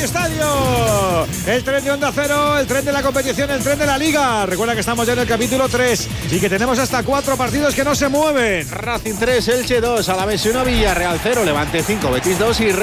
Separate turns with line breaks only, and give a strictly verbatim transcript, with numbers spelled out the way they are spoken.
Estadio. El tren de Onda Cero, el tren de la competición, el tren de la Liga. Recuerda que estamos ya en el capítulo tres y que tenemos hasta cuatro partidos que no se mueven.
Racing tres, Elche dos, Alavés uno, Villarreal cero, Levante cinco, Betis dos y